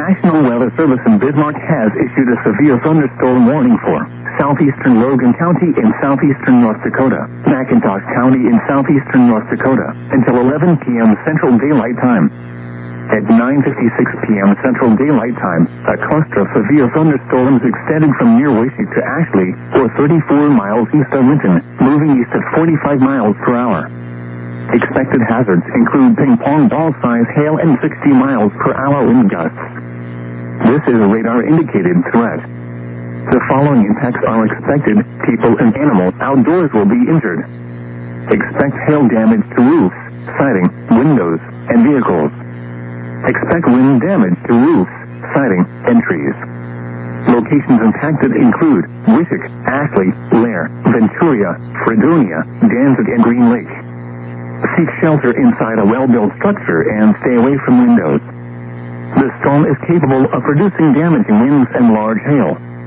National Weather Service in Bismarck has issued a severe thunderstorm warning for southeastern Logan County in southeastern North Dakota, McIntosh County in southeastern North Dakota, until 11 p.m. Central Daylight Time. At 9:56 p.m. Central Daylight Time, a cluster of severe thunderstorms extended from near Washoe to Ashley, or 34 miles east of Linton, moving east at 45 miles per hour. Expected hazards include ping-pong ball-size hail and 60 miles per hour wind gusts. This is a radar-indicated threat. The following impacts are expected. People and animals outdoors will be injured. Expect hail damage to roofs, siding, windows, and vehicles. Expect wind damage to roofs, siding, and trees. Locations impacted include Wishick, Ashley, Lair, Venturia, Fredonia, Danzig, and Green Lake. Seek shelter inside a well-built structure and stay away from windows. The storm is capable of producing damaging winds and large hail.